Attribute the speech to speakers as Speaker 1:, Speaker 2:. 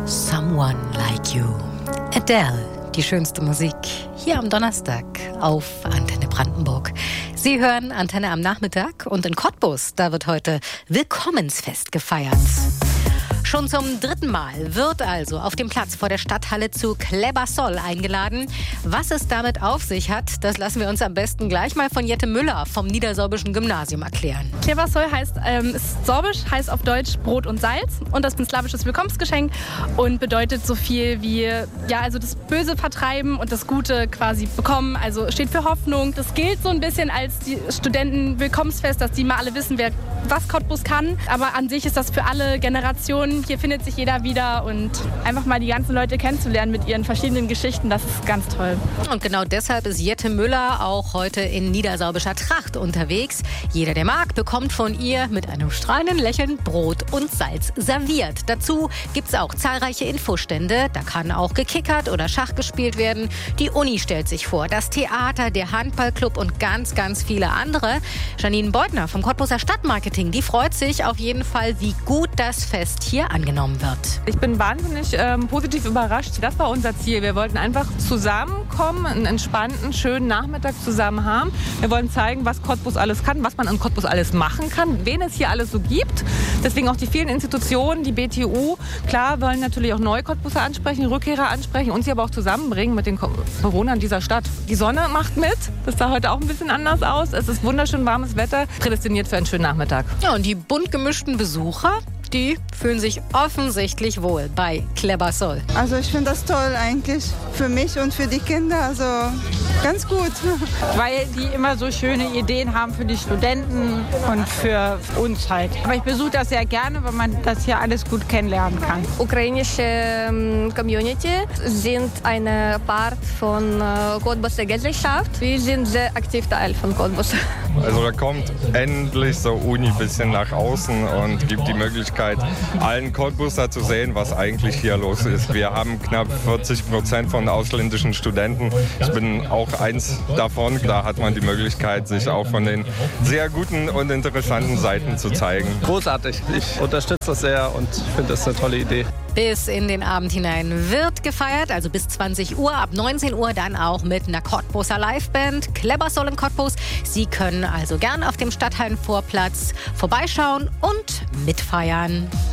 Speaker 1: Someone Like You. Adele, die schönste Musik, hier am Donnerstag auf Antenne Brandenburg. Sie hören Antenne am Nachmittag und in Cottbus, da wird heute Willkommensfest gefeiert. Schon zum 3. Mal wird also auf dem Platz vor der Stadthalle zu Klebbersol eingeladen. Was es damit auf sich hat, das lassen wir uns am besten gleich mal von Jette Müller vom Niedersorbischen Gymnasium erklären.
Speaker 2: Klebbersol ist sorbisch, heißt auf Deutsch Brot und Salz und das ist ein slawisches Willkommensgeschenk und bedeutet so viel wie, also das Böse vertreiben und das Gute quasi bekommen, also steht für Hoffnung. Das gilt so ein bisschen als die Studenten-Willkommensfest, dass die mal alle wissen, was Cottbus kann, aber an sich ist das für alle Generationen. Hier findet sich jeder wieder und einfach mal die ganzen Leute kennenzulernen mit ihren verschiedenen Geschichten, das ist ganz toll.
Speaker 1: Und genau deshalb ist Jette Müller auch heute in niedersorbischer Tracht unterwegs. Jeder, der mag, bekommt von ihr mit einem strahlenden Lächeln Brot und Salz serviert. Dazu gibt es auch zahlreiche Infostände. Da kann auch gekickert oder Schach gespielt werden. Die Uni stellt sich vor, das Theater, der Handballclub und ganz, ganz viele andere. Janine Beutner vom Cottbuser Stadtmarketing, die freut sich auf jeden Fall, wie gut das Fest hier angenommen wird.
Speaker 3: Ich bin wahnsinnig positiv überrascht. Das war unser Ziel. Wir wollten einfach zusammenkommen, einen entspannten, schönen Nachmittag zusammen haben. Wir wollen zeigen, was Cottbus alles kann, was man in Cottbus alles machen kann, wen es hier alles so gibt. Deswegen auch die vielen Institutionen, die BTU. Klar, wollen natürlich auch neue Cottbuser ansprechen, Rückkehrer ansprechen und sie aber auch zusammenbringen mit den Bewohnern dieser Stadt. Die Sonne macht mit. Das sah heute auch ein bisschen anders aus. Es ist wunderschön warmes Wetter, prädestiniert für einen schönen Nachmittag.
Speaker 1: Ja, und die bunt gemischten Besucher, die fühlen sich offensichtlich wohl bei Klebbersol.
Speaker 4: Also ich finde das toll eigentlich für mich und für die Kinder, also ganz gut.
Speaker 5: Weil die immer so schöne Ideen haben für die Studenten und für uns halt. Aber ich besuche das sehr gerne, weil man das hier alles gut kennenlernen kann.
Speaker 6: Ukrainische Community sind eine Part von Cottbuser Gesellschaft. Wir sind sehr aktiv Teil von Cottbus.
Speaker 7: Also da kommt endlich so Uni ein bisschen nach außen und gibt die Möglichkeit, allen Cottbuser zu sehen, was eigentlich hier los ist. Wir haben knapp 40% von ausländischen Studenten. Ich bin auch eins davon. Da hat man die Möglichkeit, sich auch von den sehr guten und interessanten Seiten zu zeigen.
Speaker 8: Großartig. Ich unterstütze das sehr und finde das eine tolle Idee.
Speaker 1: Bis in den Abend hinein wird gefeiert, also bis 20 Uhr, ab 19 Uhr dann auch mit einer Cottbuser Liveband, Klebbersol in Cottbus. Sie können also gern auf dem Stadthallenvorplatz vorbeischauen und mitfeiern.